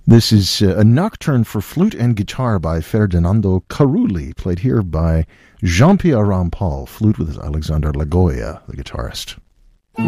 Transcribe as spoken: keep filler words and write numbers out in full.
This is uh, a nocturne for flute and guitar by Ferdinando Carulli, played here by Jean-Pierre Rampal, flute with Alexander Lagoya, the guitarist.